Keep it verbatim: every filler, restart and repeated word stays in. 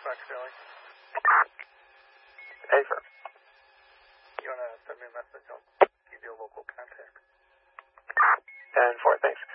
Fox Charlie. Hey, sir. You want to send me a message? I'll give you a local contact. ten four, thanks.